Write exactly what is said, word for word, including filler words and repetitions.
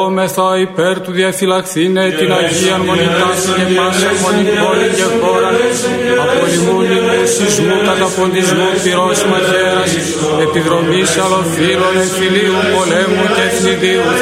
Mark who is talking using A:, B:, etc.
A: Μεθά υπέρ του διαφυλαχθήνε την Αγία Μονιτάση και πάσα μονή πόλη και χώρα από λιμούνι και σεισμού, καταποντισμού, πυρός μαχαίρας, επιδρομής αλλοφύλων, εμφυλίου, πολέμου και εθνιδίου.